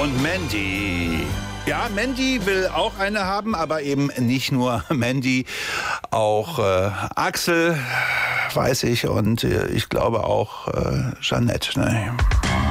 und Mandy. Ja, Mandy will auch eine haben, aber eben nicht nur Mandy, auch Axel, weiß ich, und ich glaube auch Jeanette. Ne?